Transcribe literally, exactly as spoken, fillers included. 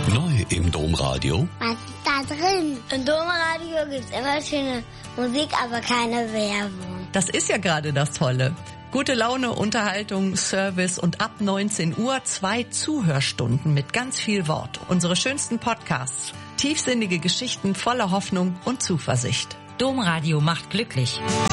Neu im Domradio. Was ist da drin? Im Domradio gibt's immer schöne Musik, aber keine Werbung. Das ist ja gerade das Tolle. Gute Laune, Unterhaltung, Service und ab neunzehn Uhr zwei Zuhörstunden mit ganz viel Wort. Unsere schönsten Podcasts. Tiefsinnige Geschichten voller Hoffnung und Zuversicht. Domradio macht glücklich.